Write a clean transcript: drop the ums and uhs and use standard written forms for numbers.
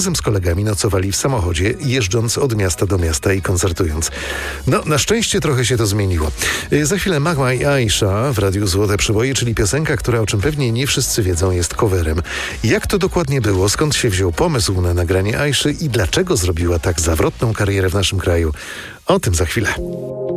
Razem z kolegami nocowali w samochodzie, jeżdżąc od miasta do miasta i koncertując. No, na szczęście trochę się to zmieniło. Za chwilę Magma i Aisha w Radiu Złote Przeboje, czyli piosenka, która, o czym pewnie nie wszyscy wiedzą, jest coverem. Jak to dokładnie było? Skąd się wziął pomysł na nagranie Aiszy i dlaczego zrobiła tak zawrotną karierę w naszym kraju? O tym za chwilę.